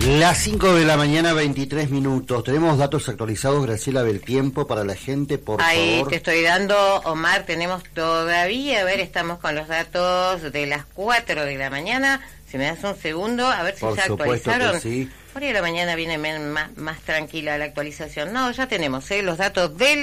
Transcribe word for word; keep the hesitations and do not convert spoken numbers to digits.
Las cinco de la mañana, veintitrés minutos. Tenemos datos actualizados, Graciela, del tiempo para la gente, por Ahí favor. te estoy dando, Omar, tenemos todavía, a ver, estamos con los datos de las cuatro de la mañana. Si me das un segundo, a ver si Por ya supuesto actualizaron. que sí. Por ahí a la mañana viene men- más, más tranquila la actualización. No, ya tenemos, ¿eh? Los datos del